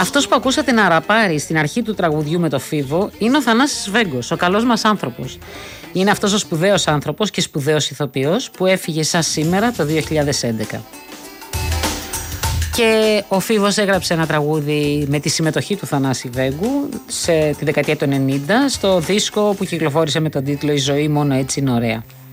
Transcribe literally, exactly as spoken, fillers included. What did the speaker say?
Αυτός που ακούσατε να ραπάρει στην αρχή του τραγουδιού με το Φίβο είναι ο Θανάσης Βέγκος, ο καλός μας άνθρωπος. Είναι αυτός ο σπουδαίος άνθρωπος και σπουδαίος ηθοποιός που έφυγε σαν σήμερα το δύο χιλιάδες έντεκα. Και ο Φίβος έγραψε ένα τραγούδι με τη συμμετοχή του Θανάση Βέγκου σε τη δεκαετία του ενενήντα στο δίσκο που κυκλοφόρησε με τον τίτλο «Η ζωή μόνο έτσι είναι ωραία».